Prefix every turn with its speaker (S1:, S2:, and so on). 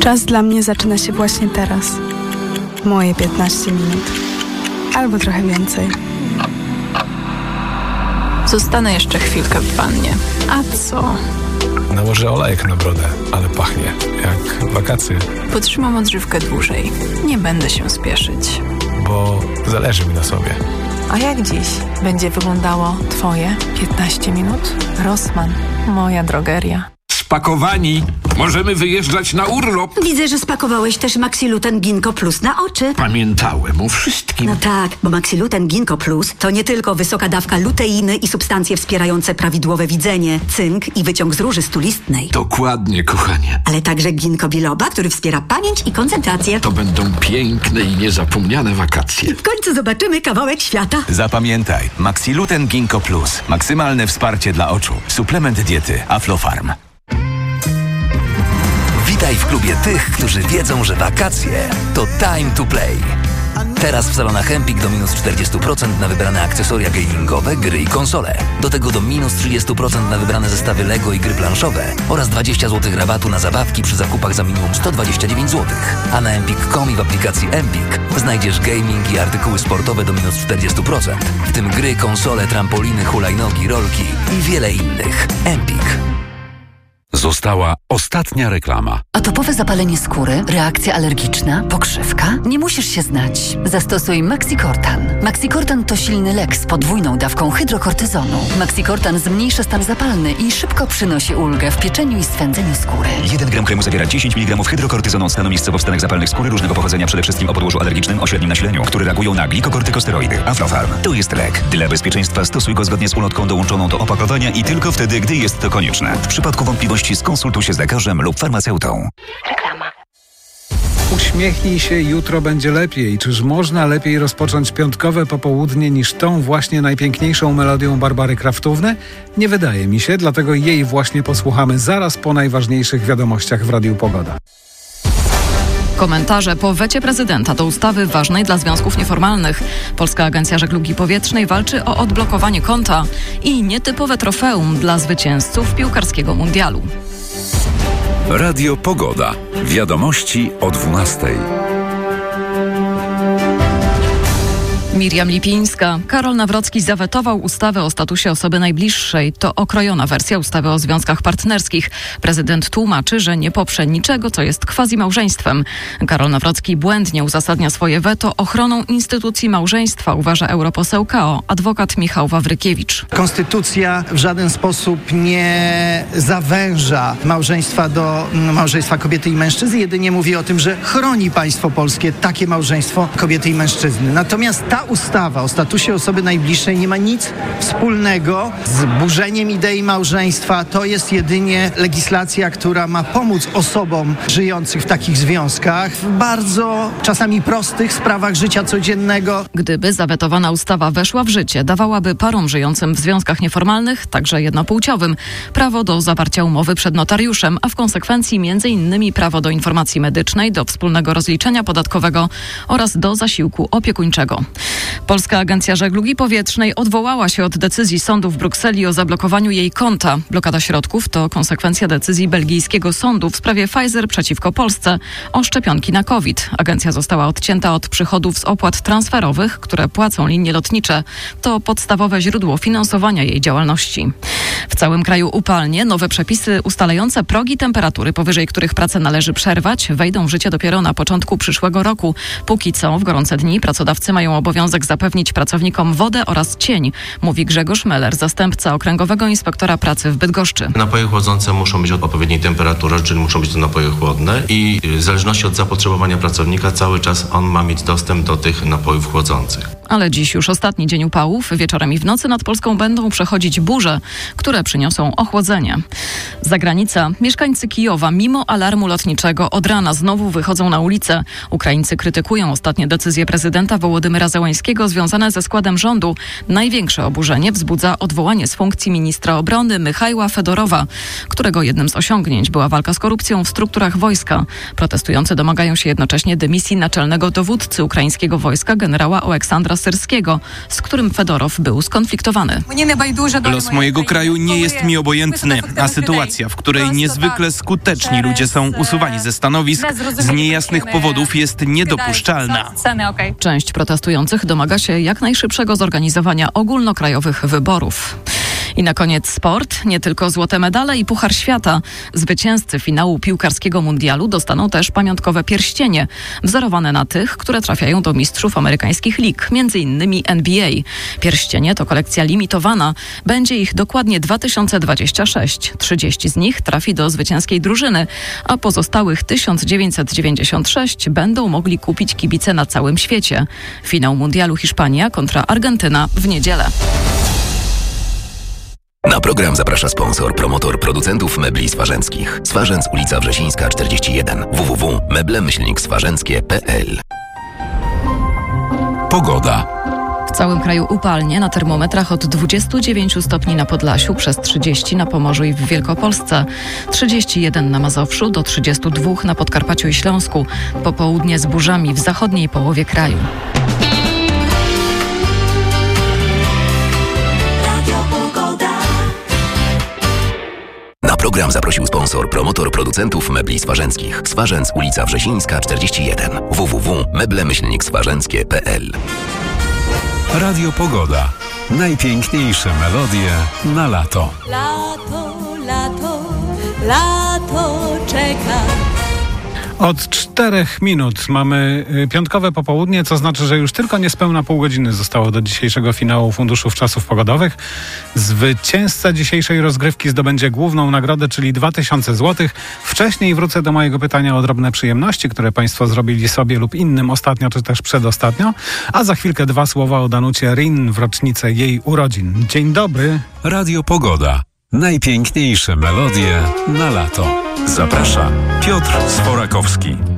S1: Czas dla mnie zaczyna się właśnie teraz. Moje 15 minut. Albo trochę więcej.
S2: Zostanę jeszcze chwilkę w wannie. A co?
S3: Nałożę olejek na brodę, ale pachnie jak wakacje.
S2: Potrzymam odżywkę dłużej. Nie będę się spieszyć.
S3: Bo zależy mi na sobie.
S4: A jak dziś będzie wyglądało Twoje 15 minut? Rossmann, moja drogeria.
S5: Spakowani! Możemy wyjeżdżać na urlop!
S6: Widzę, że spakowałeś też Maxiluten Ginkgo Plus na oczy.
S5: Pamiętałem o wszystkim.
S6: No tak, bo Maxiluten Ginkgo Plus to nie tylko wysoka dawka luteiny i substancje wspierające prawidłowe widzenie, cynk i wyciąg z róży stulistnej.
S5: Dokładnie, kochanie.
S6: Ale także ginkgo biloba, który wspiera pamięć i koncentrację.
S5: To będą piękne i niezapomniane wakacje.
S6: W końcu zobaczymy kawałek świata.
S7: Zapamiętaj, Maxiluten Ginkgo Plus. Maksymalne wsparcie dla oczu. Suplement diety Aflofarm.
S8: Witaj w klubie tych, którzy wiedzą, że wakacje to time to play. Teraz w salonach Empik do minus 40% na wybrane akcesoria gamingowe, gry i konsole. Do tego do minus 30% na wybrane zestawy Lego i gry planszowe oraz 20 zł rabatu na zabawki przy zakupach za minimum 129 zł. A na empik.com i w aplikacji Empik znajdziesz gaming i artykuły sportowe do minus 40%, w tym gry, konsole, trampoliny, hulajnogi, rolki i wiele innych. Empik.
S9: Została ostatnia reklama.
S10: Atopowe zapalenie skóry, reakcja alergiczna, pokrzywka? Nie musisz się znać. Zastosuj Maxicortan. Maxicortan to silny lek z podwójną dawką hydrokortyzonu. Maxicortan zmniejsza stan zapalny i szybko przynosi ulgę w pieczeniu i swędzeniu skóry.
S11: 1 gram kremu zawiera 10 mg hydrokortyzonu od stanu miejscowo w stanach zapalnych skóry różnego pochodzenia, przede wszystkim o podłożu alergicznym o średnim nasileniu, które reagują na glikokortykosteroidy. Aflofarm. To jest lek. Dla bezpieczeństwa stosuj go zgodnie z ulotką dołączoną do opakowania i tylko wtedy, gdy jest to konieczne. W przypadku wątpliwości skonsultuj się z lekarzem lub farmaceutą.
S12: Reklama. Uśmiechnij się, jutro będzie lepiej. Czyż można lepiej rozpocząć piątkowe popołudnie niż tą właśnie najpiękniejszą melodią Barbary Kraftówny? Nie wydaje mi się, dlatego jej właśnie posłuchamy zaraz po najważniejszych wiadomościach w Radiu Pogoda.
S13: Komentarze po wecie prezydenta do ustawy ważnej dla związków nieformalnych. Polska Agencja Żeglugi Powietrznej walczy o odblokowanie konta i nietypowe trofeum dla zwycięzców piłkarskiego mundialu.
S9: Radio Pogoda. Wiadomości o 12:00.
S13: Miriam Lipińska. Karol Nawrocki zawetował ustawę o statusie osoby najbliższej. To okrojona wersja ustawy o związkach partnerskich. Prezydent tłumaczy, że nie poprze niczego, co jest quasi-małżeństwem. Karol Nawrocki błędnie uzasadnia swoje weto ochroną instytucji małżeństwa, uważa europoseł KO, adwokat Michał Wawrykiewicz.
S14: Konstytucja w żaden sposób nie zawęża małżeństwa do małżeństwa kobiety i mężczyzny. Jedynie mówi o tym, że chroni państwo polskie takie małżeństwo kobiety i mężczyzny. Natomiast ta ustawa o statusie osoby najbliższej nie ma nic wspólnego z burzeniem idei małżeństwa. To jest jedynie legislacja, która ma pomóc osobom żyjących w takich związkach w bardzo czasami prostych sprawach życia codziennego.
S13: Gdyby zawetowana ustawa weszła w życie, dawałaby parom żyjącym w związkach nieformalnych, także jednopłciowym, prawo do zawarcia umowy przed notariuszem, a w konsekwencji m.in. prawo do informacji medycznej, do wspólnego rozliczenia podatkowego oraz do zasiłku opiekuńczego. Polska Agencja Żeglugi Powietrznej odwołała się od decyzji sądu w Brukseli o zablokowaniu jej konta. Blokada środków to konsekwencja decyzji belgijskiego sądu w sprawie Pfizer przeciwko Polsce o szczepionki na COVID. Agencja została odcięta od przychodów z opłat transferowych, które płacą linie lotnicze. To podstawowe źródło finansowania jej działalności. W całym kraju upalnie. Nowe przepisy ustalające progi temperatury, powyżej których pracę należy przerwać, wejdą w życie dopiero na początku przyszłego roku. Póki co w gorące dni pracodawcy mają obowiązek zapewnić pracownikom wodę oraz cień, mówi Grzegorz Meller, zastępca Okręgowego Inspektora Pracy w Bydgoszczy.
S15: Napoje chłodzące muszą być odpowiedniej temperatury, czyli muszą być to napoje chłodne i w zależności od zapotrzebowania pracownika cały czas on ma mieć dostęp do tych napojów chłodzących.
S13: Ale dziś już ostatni dzień upałów. Wieczorem i w nocy nad Polską będą przechodzić burze, które przyniosą ochłodzenie. Zagranica. Mieszkańcy Kijowa mimo alarmu lotniczego od rana znowu wychodzą na ulicę. Ukraińcy krytykują ostatnie decyzje prezydenta Wołodymyra Zełenskiego ukraińskiego związane ze składem rządu. Największe oburzenie wzbudza odwołanie z funkcji ministra obrony Michajła Fedorowa, którego jednym z osiągnięć była walka z korupcją w strukturach wojska. Protestujący domagają się jednocześnie dymisji naczelnego dowódcy ukraińskiego wojska generała Oleksandra Syrskiego, z którym Fedorow był skonfliktowany.
S16: Los mojego kraju nie jest mi obojętny, a sytuacja, w której niezwykle skuteczni ludzie są usuwani ze stanowisk z niejasnych powodów, jest niedopuszczalna.
S13: Część protestujących domaga się jak najszybszego zorganizowania ogólnokrajowych wyborów. I na koniec sport, nie tylko złote medale i Puchar Świata. Zwycięzcy finału piłkarskiego mundialu dostaną też pamiątkowe pierścienie, wzorowane na tych, które trafiają do mistrzów amerykańskich lig, m.in. NBA. Pierścienie to kolekcja limitowana. Będzie ich dokładnie 2026. 30 z nich trafi do zwycięskiej drużyny, a pozostałych 1996 będą mogli kupić kibice na całym świecie. Finał mundialu Hiszpania kontra Argentyna w niedzielę.
S17: Na program zaprasza sponsor, promotor producentów mebli swarzęckich. Swarzędz, ulica Wrzesińska 41. www.meble-swarzęckie.pl.
S9: Pogoda.
S13: W całym kraju upalnie, na termometrach od 29 stopni na Podlasiu, przez 30 na Pomorzu i w Wielkopolsce, 31 na Mazowszu, do 32 na Podkarpaciu i Śląsku. Popołudnie z burzami w zachodniej połowie kraju.
S17: Na program zaprosił sponsor, promotor producentów mebli swarzęckich. Swarzędz, ulica Wrzesińska 41. www.meble-swarzęckie.pl.
S9: Radio Pogoda. Najpiękniejsze melodie na lato.
S18: Lato, lato, lato czeka.
S12: Od 4 minut mamy piątkowe popołudnie, co znaczy, że już tylko niespełna pół godziny zostało do dzisiejszego finału Funduszów Czasów Pogodowych. Zwycięzca dzisiejszej rozgrywki zdobędzie główną nagrodę, czyli 2000 zł. Wcześniej wrócę do mojego pytania o drobne przyjemności, które Państwo zrobili sobie lub innym ostatnio, czy też przedostatnio. A za chwilkę 2 słowa o Danucie Rin w rocznicę jej urodzin. Dzień dobry.
S9: Radio Pogoda. Najpiękniejsze melodie na lato. Zaprasza Piotr Sforakowski.